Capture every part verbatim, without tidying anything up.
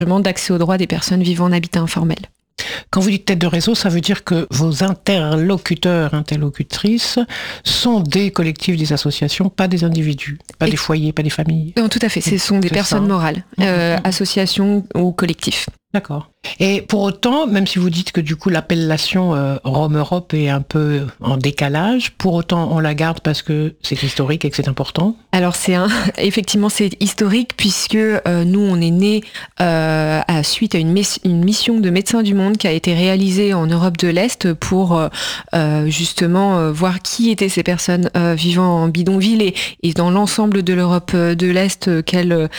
d'accès aux droits des personnes vivant en habitat informel. Quand vous dites tête de réseau, ça veut dire que vos interlocuteurs, interlocutrices sont des collectifs, des associations, pas des individus, pas Et... des foyers, pas des familles. Non, tout à fait, ce sont des C'est personnes ça. morales, euh, mmh. associations ou collectifs. D'accord. Et pour autant, même si vous dites que du coup l'appellation euh, Rome Europe est un peu en décalage, pour autant on la garde parce que c'est historique et que c'est important. Alors c'est un, effectivement c'est historique puisque euh, nous on est né euh, à suite à une, mes- une mission de Médecins du Monde qui a été réalisée en Europe de l'Est pour euh, justement euh, voir qui étaient ces personnes euh, vivant en bidonville et, et dans l'ensemble de l'Europe de l'Est, euh, quelle euh,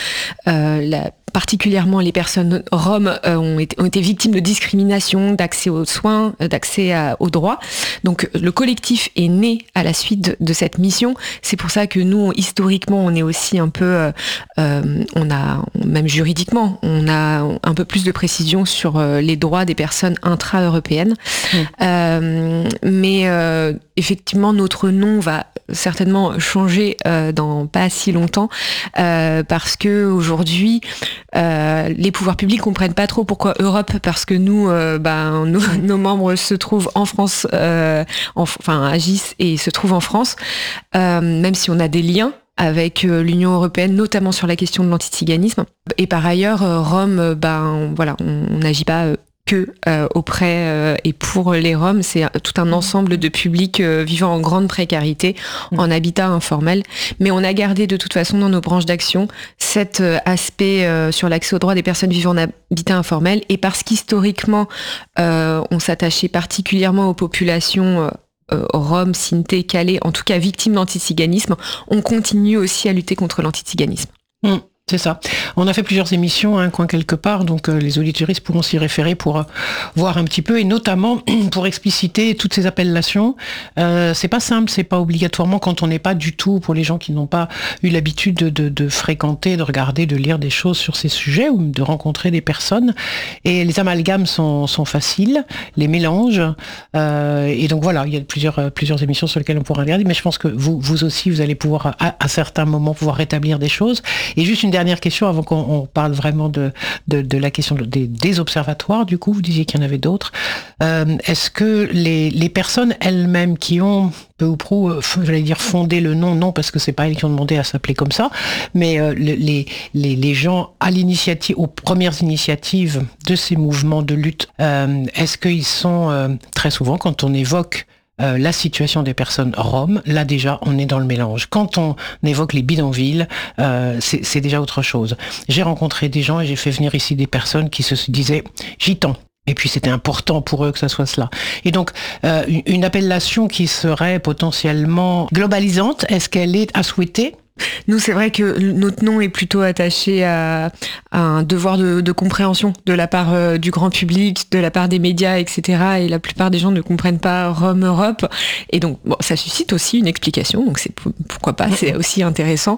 la particulièrement les personnes roms euh, ont, été, ont été victimes de discrimination, d'accès aux soins, euh, d'accès à, aux droits. Donc le collectif est né à la suite de, de cette mission. C'est pour ça que nous, historiquement, on est aussi un peu, euh, euh, on a, même juridiquement, on a un peu plus de précision sur euh, les droits des personnes intra-européennes. Mmh. Euh, mais euh, effectivement, notre nom va certainement changer euh, dans pas si longtemps euh, parce que aujourd'hui euh, les pouvoirs publics comprennent pas trop pourquoi Europe, parce que nous euh, ben nos, nos membres se trouvent en France, euh, en, enfin agissent et se trouvent en France, euh, même si on a des liens avec l'Union européenne, notamment sur la question de l'antiziganisme. Et par ailleurs, Rome, ben voilà, on n'agit pas euh, que euh, auprès euh, et pour les Roms, c'est tout un ensemble de publics euh, vivant en grande précarité, mmh. en habitat informel. Mais on a gardé de toute façon dans nos branches d'action cet euh, aspect euh, sur l'accès aux droits des personnes vivant en habitat informel. Et parce qu'historiquement, euh, on s'attachait particulièrement aux populations euh, roms, sintés, calais, en tout cas victimes d'antiziganisme, on continue aussi à lutter contre l'antiziganisme. Mmh. C'est ça. On a fait plusieurs émissions, un coin quelque part, donc euh, les auditeuristes pourront s'y référer pour euh, voir un petit peu, et notamment pour expliciter toutes ces appellations. Euh, c'est pas simple, c'est pas obligatoirement quand on n'est pas du tout, pour les gens qui n'ont pas eu l'habitude de, de, de fréquenter, de regarder, de lire des choses sur ces sujets ou de rencontrer des personnes. Et les amalgames sont, sont faciles, les mélanges. Euh, et donc voilà, il y a plusieurs, plusieurs émissions sur lesquelles on pourra regarder, mais je pense que vous, vous aussi, vous allez pouvoir, à, à certains moments, pouvoir rétablir des choses. Et juste une dernière question avant qu'on on parle vraiment de, de, de la question des, des observatoires. Du coup, vous disiez qu'il y en avait d'autres. Euh, est-ce que les, les personnes elles-mêmes qui ont peu ou prou, euh, j'allais dire fondé le nom, non, parce que c'est pas elles qui ont demandé à s'appeler comme ça, mais euh, les, les, les gens à l'initiative, aux premières initiatives de ces mouvements de lutte, euh, est-ce qu'ils sont euh, très souvent, quand on évoque Euh, la situation des personnes roms, là déjà on est dans le mélange. Quand on évoque les bidonvilles, euh, c'est, c'est déjà autre chose. J'ai rencontré des gens et j'ai fait venir ici des personnes qui se disaient gitans. Et puis c'était important pour eux que ça soit cela. Et donc euh, une appellation qui serait potentiellement globalisante, est-ce qu'elle est à souhaiter ? Nous, c'est vrai que notre nom est plutôt attaché à, à un devoir de, de compréhension de la part euh, du grand public, de la part des médias, et cetera. Et la plupart des gens ne comprennent pas Rome Europe. Et donc, bon, ça suscite aussi une explication. Donc, c'est pourquoi pas, c'est aussi intéressant.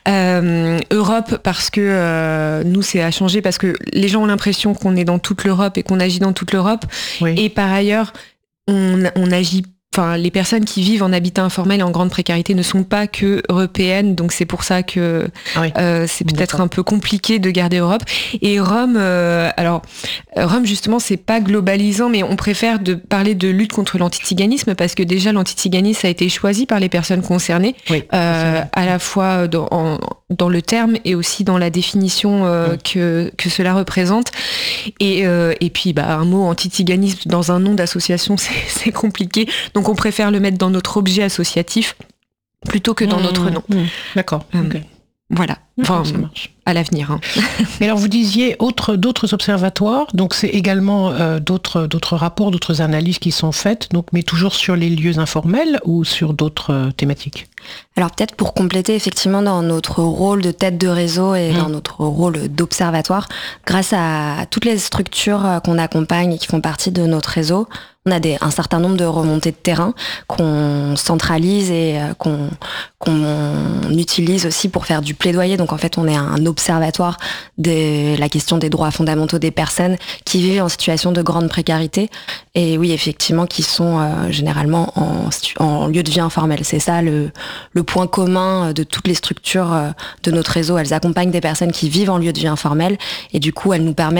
Euh, Europe, parce que euh, nous, c'est à changer, parce que les gens ont l'impression qu'on est dans toute l'Europe et qu'on agit dans toute l'Europe. Oui. Et par ailleurs, on, on agit. Enfin, les personnes qui vivent en habitat informel et en grande précarité ne sont pas que européennes, donc c'est pour ça que ah oui. euh, c'est peut-être D'accord. un peu compliqué de garder Europe. Et Rome, euh, alors Rome justement, c'est pas globalisant, mais on préfère de parler de lutte contre l'antiziganisme parce que déjà l'antiziganisme a été choisi par les personnes concernées, oui, euh, à la fois dans, en, dans le terme et aussi dans la définition euh, oui. que que cela représente. Et euh, et puis bah un mot antiziganisme dans un nom d'association, c'est c'est compliqué. Donc on préfère le mettre dans notre objet associatif plutôt que dans mmh, notre nom. Mmh, d'accord. Euh, okay. Voilà. Enfin, ça marche. À l'avenir. Hein. Mais alors vous disiez autre, d'autres observatoires, donc c'est également euh, d'autres, d'autres rapports, d'autres analyses qui sont faites, donc, mais toujours sur les lieux informels ou sur d'autres euh, thématiques ? Alors peut-être pour compléter effectivement dans notre rôle de tête de réseau et mmh. dans notre rôle d'observatoire, grâce à toutes les structures qu'on accompagne et qui font partie de notre réseau, on a des, un certain nombre de remontées de terrain qu'on centralise et qu'on, qu'on utilise aussi pour faire du plaidoyer. Donc Donc en fait, on est un observatoire de la question des droits fondamentaux des personnes qui vivent en situation de grande précarité. Et oui, effectivement, qui sont euh, généralement en, en lieu de vie informel. C'est ça le, le point commun de toutes les structures de notre réseau. Elles accompagnent des personnes qui vivent en lieu de vie informel et du coup, elles nous permettent